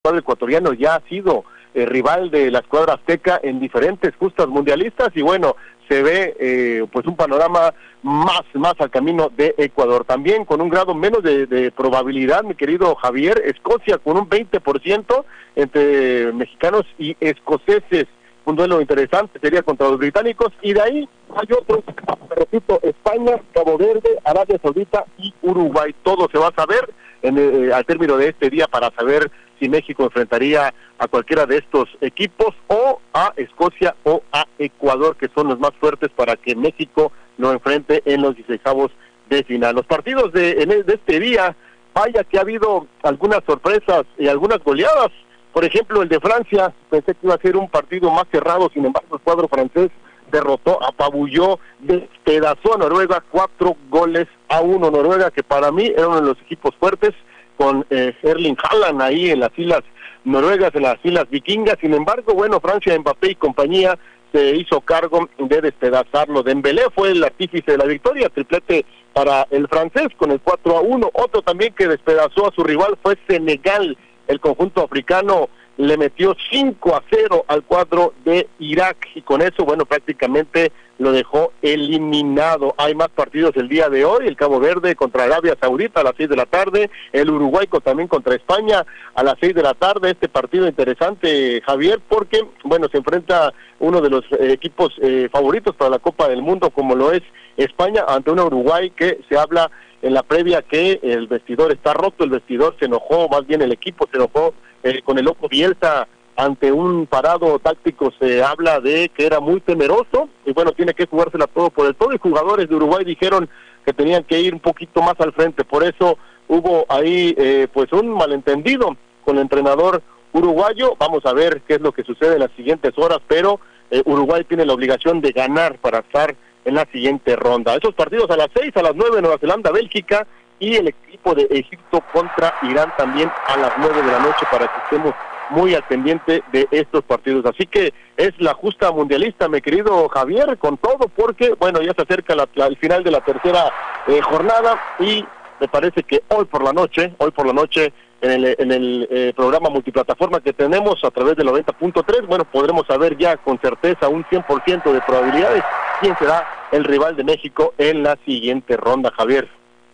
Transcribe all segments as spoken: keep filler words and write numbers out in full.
El ecuatoriano ya ha sido eh, rival de la escuadra azteca en diferentes justas mundialistas y bueno, se ve eh, pues un panorama más, más al camino de Ecuador. También con un grado menos de, de probabilidad, mi querido Javier, Escocia con un veinte por ciento entre mexicanos y escoceses. Un duelo interesante sería contra los británicos y de ahí hay otros, repito, España, Cabo Verde, Arabia Saudita y Uruguay. Todo se va a saber en, eh, al término de este día para saber si México enfrentaría a cualquiera de estos equipos o a Escocia o a Ecuador, que son los más fuertes para que México lo enfrente en los dieciseisavos de final. Los partidos de, de este día, vaya que ha habido algunas sorpresas y algunas goleadas. Por ejemplo, el de Francia, pensé que iba a ser un partido más cerrado, sin embargo el cuadro francés derrotó, apabulló, despedazó a Noruega cuatro goles a uno. Noruega, que para mí era uno de los equipos fuertes, con eh, Erling Haaland ahí en las islas noruegas, en las islas vikingas. Sin embargo, bueno, Francia, Mbappé y compañía se hizo cargo de despedazarlo. Dembélé fue el artífice de la victoria, triplete para el francés con el cuatro a uno. Otro también que despedazó a su rival fue Senegal. El conjunto africano le metió cinco a cero al cuadro de Irak y con eso, bueno, prácticamente lo dejó eliminado. Hay más partidos el día de hoy, el Cabo Verde contra Arabia Saudita a las seis de la tarde, el Uruguay también contra España a las seis de la tarde. Este partido interesante, Javier, porque, bueno, se enfrenta uno de los eh, equipos eh, favoritos para la Copa del Mundo, como lo es España, ante una Uruguay que se habla en la previa que el vestidor está roto, el vestidor se enojó, más bien el equipo se enojó eh, con el loco Bielsa ante un parado táctico. Se habla de que era muy temeroso y bueno, tiene que jugársela todo por el todo, y jugadores de Uruguay dijeron que tenían que ir un poquito más al frente. Por eso hubo ahí eh, pues un malentendido con el entrenador uruguayo. Vamos a ver qué es lo que sucede en las siguientes horas, pero eh, Uruguay tiene la obligación de ganar para estar en la siguiente ronda. Esos partidos a las seis, a las nueve, Nueva Zelanda, Bélgica, y el equipo de Egipto contra Irán también a las nueve de la noche, para que estemos muy al pendiente de estos partidos. Así que es la justa mundialista, mi querido Javier, con todo, porque, bueno, ya se acerca la, la, el final de la tercera eh, jornada, y me parece que hoy por la noche, hoy por la noche, en el, en el eh, programa multiplataforma que tenemos a través del noventa punto tres, bueno, podremos saber ya con certeza un cien por ciento de probabilidades quién será el rival de México en la siguiente ronda, Javier.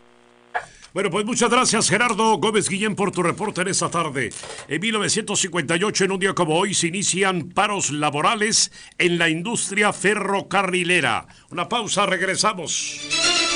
Bueno, pues muchas gracias, Gerardo Gómez Guillén, por tu reporte en esta tarde. En mil novecientos cincuenta y ocho, en un día como hoy, se inician paros laborales en la industria ferrocarrilera. Una pausa, regresamos.